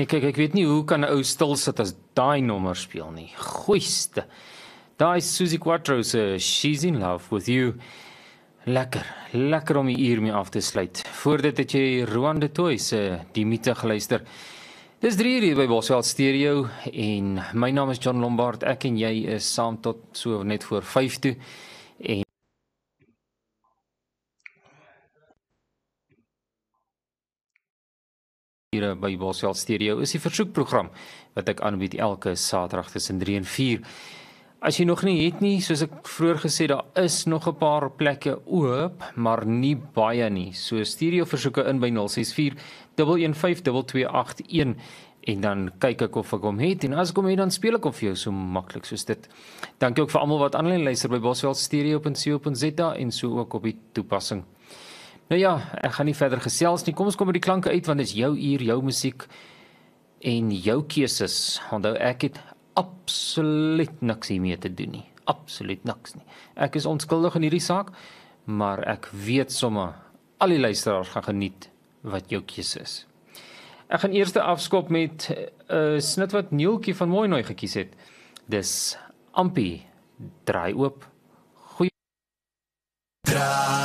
Nee, kyk, ek weet nie hoe kan 'n ou stil sit as daai nommer speel nie. Goeiste. Daai Susie Quatro se She's in Love with You. Lekker om die uur mee af te sluit. Voor dit het jy Roan de Toy se Die Mythe geluister. Dis 3 uur hier by Bosveld Stereo en my naam is John Lombard. Ek en jy is saam tot so net voor 5 toe. En hier by Bosveld Stereo is die versoekprogram wat ek aanbied elke Saterdag tussen 3 en 4. As jy nog nie het nie, soos ek vroeër gesê, daar is nog 'n paar plekke oop, maar nie baie nie. So stuur jou versoeke in by 064 115 2281 en dan kyk ek of ek hom het, en as ek hom het, dan speel ek hom vir jou so maklik soos dit. Dankie ook vir almal wat aanlyn luister by bosveldstereo.co.za en so ook op die toepassing. Nou ja, ek gaan nie verder gesels nie. Kom ons kom by die klanke uit, want dit is jou uur, jou musiek en jou keuses. Onthou, ek het absoluut niks hiermee te doen nie. Absoluut niks nie. Ek is onskuldig in hierdie saak, maar ek weet sommer al die luisteraars gaan geniet wat jou keuse is. Ek gaan eers afskop met 'n snit wat Nieltjie van Mooinooi gekies het. Dis Ampie, draai oop. Goeie